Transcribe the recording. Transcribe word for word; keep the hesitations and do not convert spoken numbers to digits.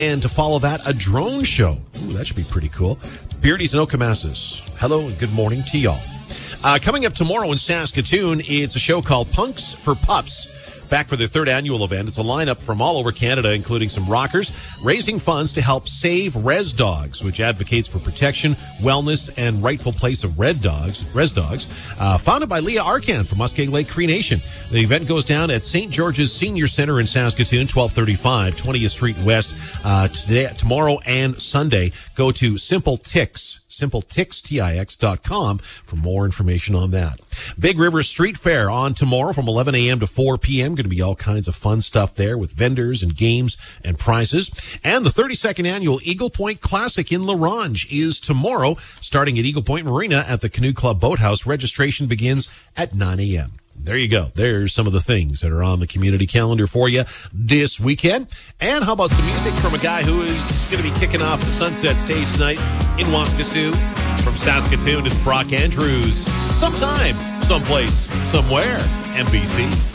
And to follow that, a drone show. Ooh, that should be pretty cool. Beardies and Okamasis. Hello and good morning to y'all. Uh, coming up tomorrow in Saskatoon, it's a show called Punks for Pups. Back for their third annual event. It's a lineup from all over Canada, including some rockers, raising funds to help save res dogs, which advocates for protection, wellness, and rightful place of red dogs, res dogs. Uh, founded by Leah Arcan from Muskeg Lake Cree Nation. The event goes down at Saint George's Senior Center in Saskatoon, twelve thirty-five, twentieth Street West, uh, today, tomorrow and Sunday. Go to Simple Tix. simple tix tix dot com for more information on that. Big River Street Fair on tomorrow from eleven a.m. to four p.m. Going to be all kinds of fun stuff there with vendors and games and prizes. And the thirty-second annual Eagle Point Classic in La Ronge is tomorrow, starting at Eagle Point Marina at the Canoe Club Boathouse. Registration begins at nine a.m. There you go. There's some of the things that are on the community calendar for you this weekend. And how about some music from a guy who is going to be kicking off the Sunset Stage tonight in Waskesiu? From Saskatoon, it's Brock Andrews. Sometime, someplace, somewhere, M B C.